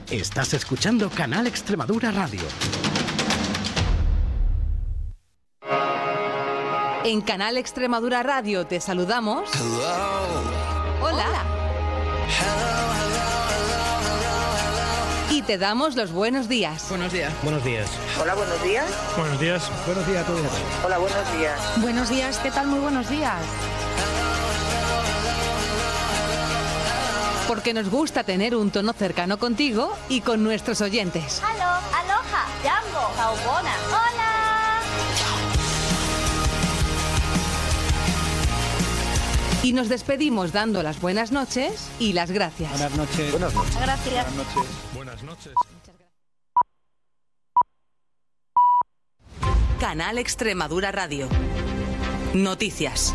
Estás escuchando Canal Extremadura Radio. En Canal Extremadura Radio te saludamos. Hola. Y te damos los buenos días. Buenos días. Buenos días. Hola, buenos días. Buenos días. Buenos días a todos. Hola, buenos días. Buenos días, ¿qué tal? Muy buenos días. Porque nos gusta tener un tono cercano contigo y con nuestros oyentes. Hello, aloha, jambo, saubona. Hola. Y nos despedimos dando las buenas noches y las gracias. Buenas noches. Gracias. Buenas noches. Canal Extremadura Radio. Noticias.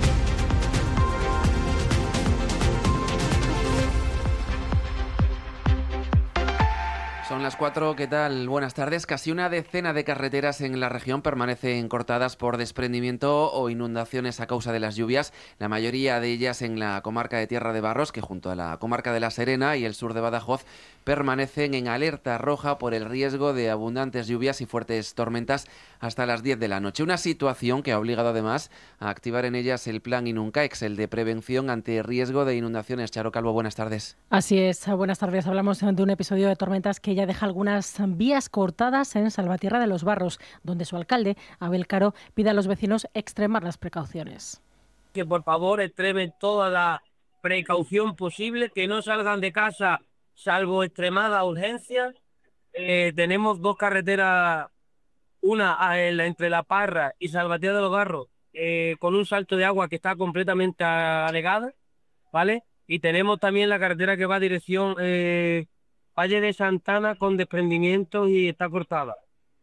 Son las 4, ¿qué tal? Buenas tardes. Casi una decena de carreteras en la región permanecen cortadas por desprendimiento o inundaciones a causa de las lluvias, la mayoría de ellas en la comarca de Tierra de Barros, que junto a la comarca de La Serena y el sur de Badajoz permanecen en alerta roja por el riesgo de abundantes lluvias y fuertes tormentas hasta las 10 de la noche. Una situación que ha obligado además a activar en ellas el plan Inuncaex, el de prevención ante riesgo de inundaciones. Charo Calvo, buenas tardes. Así es, buenas tardes. Hablamos de un episodio de tormentas que ya deja algunas vías cortadas en Salvatierra de los Barros, donde su alcalde, Abel Caro, pide a los vecinos extremar las precauciones. Que por favor extremen toda la precaución posible, que no salgan de casa salvo extremada urgencia. Tenemos dos carreteras, una entre La Parra y Salvatierra de los Barros, con un salto de agua que está completamente anegada, ¿vale? Y tenemos también la carretera que va a dirección Valle de Santana con desprendimientos y está cortada.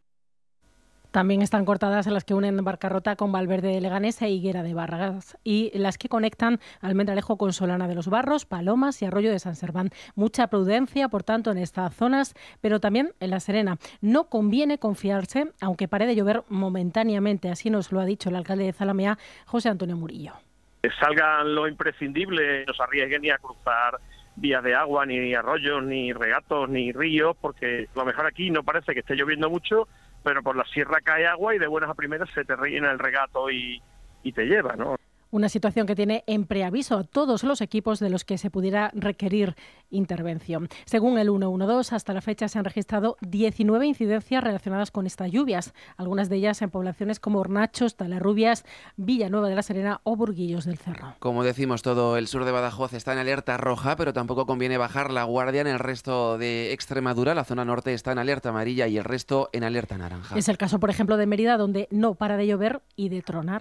También están cortadas las que unen Barcarrota con Valverde de Leganés e Higuera de Barragas y las que conectan Almendralejo con Solana de los Barros, Palomas y Arroyo de San Serván. Mucha prudencia, por tanto, en estas zonas, pero también en La Serena. No conviene confiarse, aunque pare de llover momentáneamente, así nos lo ha dicho el alcalde de Zalamea, José Antonio Murillo. Salgan lo imprescindible, no se arriesguen ni a cruzar vías de agua, ni arroyos, ni regatos, ni ríos, porque a lo mejor aquí no parece que esté lloviendo mucho, pero por la sierra cae agua y de buenas a primeras se te rellena el regato y te lleva, ¿no? Una situación que tiene en preaviso a todos los equipos de los que se pudiera requerir intervención. Según el 112, hasta la fecha se han registrado 19 incidencias relacionadas con estas lluvias, algunas de ellas en poblaciones como Hornachos, Talarrubias, Villanueva de la Serena o Burguillos del Cerro. Como decimos, todo el sur de Badajoz está en alerta roja, pero tampoco conviene bajar la guardia en el resto de Extremadura. La zona norte está en alerta amarilla y el resto en alerta naranja. Es el caso, por ejemplo, de Mérida, donde no para de llover y de tronar.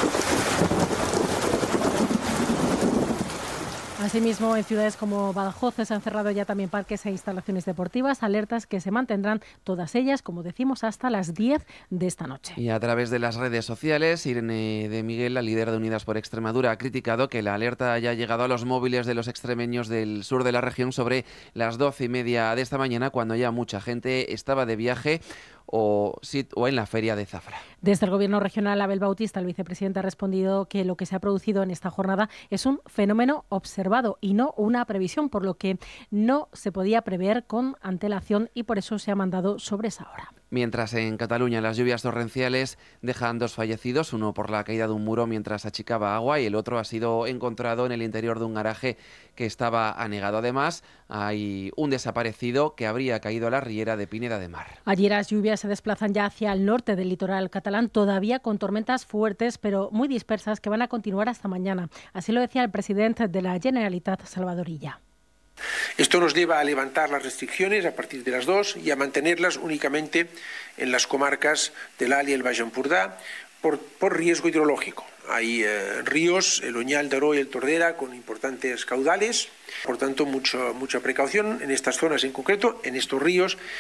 Asimismo, en ciudades como Badajoz se han cerrado ya también parques e instalaciones deportivas, alertas que se mantendrán todas ellas, como decimos, hasta las 10 de esta noche. Y a través de las redes sociales, Irene de Miguel, la líder de Unidas por Extremadura, ha criticado que la alerta haya llegado a los móviles de los extremeños del sur de la región sobre las 12:30 de esta mañana, cuando ya mucha gente estaba de viaje o en la feria de Zafra. Desde el Gobierno regional, Abel Bautista, el vicepresidente, ha respondido que lo que se ha producido en esta jornada es un fenómeno observado y no una previsión, por lo que no se podía prever con antelación y por eso se ha mandado sobre esa hora. Mientras en Cataluña las lluvias torrenciales dejan 2 fallecidos, uno por la caída de un muro mientras achicaba agua y el otro ha sido encontrado en el interior de un garaje que estaba anegado. Además, hay un desaparecido que habría caído a la riera de Pineda de Mar. Allí las lluvias se desplazan ya hacia el norte del litoral catalán, todavía con tormentas fuertes pero muy dispersas que van a continuar hasta mañana. Así lo decía el presidente de la Generalitat, Salvador Illa. Esto nos lleva a levantar las restricciones a partir de las 2 y a mantenerlas únicamente en las comarcas del Alt y el Baix Empordà por riesgo hidrológico. Hay ríos, el Oñal, Daró y el Tordera, con importantes caudales, por tanto mucha precaución en estas zonas en concreto, en estos ríos.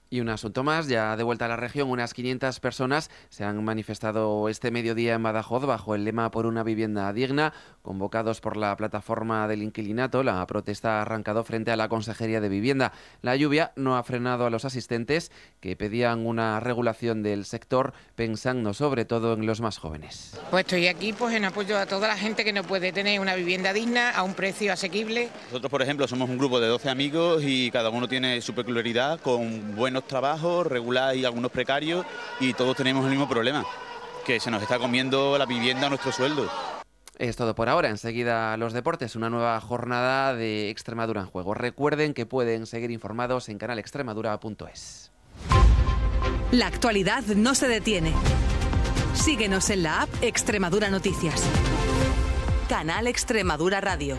Y un asunto más, ya de vuelta a la región, unas 500 personas se han manifestado este mediodía en Badajoz bajo el lema Por una vivienda digna, convocados por la plataforma del inquilinato. La protesta ha arrancado frente a la Consejería de Vivienda. La lluvia no ha frenado a los asistentes, que pedían una regulación del sector, pensando sobre todo en los más jóvenes. Pues estoy aquí en apoyo a toda la gente que no puede tener una vivienda digna a un precio asequible. Nosotros, por ejemplo, somos un grupo de 12 amigos y cada uno tiene su peculiaridad, con buenos trabajos, regular y algunos precarios, y todos tenemos el mismo problema, que se nos está comiendo la vivienda a nuestro sueldo. Es todo por ahora. Enseguida los deportes, una nueva jornada de Extremadura en juego. Recuerden que pueden seguir informados en canalextremadura.es. La actualidad no se detiene. Síguenos en la app Extremadura Noticias. Canal Extremadura Radio.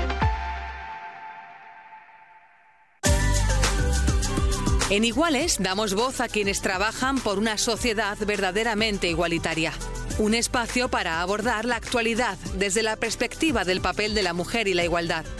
En Iguales damos voz a quienes trabajan por una sociedad verdaderamente igualitaria. Un espacio para abordar la actualidad desde la perspectiva del papel de la mujer y la igualdad.